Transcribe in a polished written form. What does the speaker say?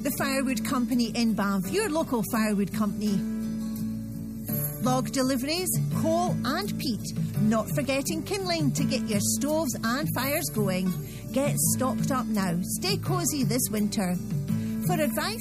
The Firewood Company in Banff, your local firewood company. Log deliveries, coal and peat. Not forgetting kindling to get your stoves and fires going. Get stocked up now. Stay cosy this winter. For advice,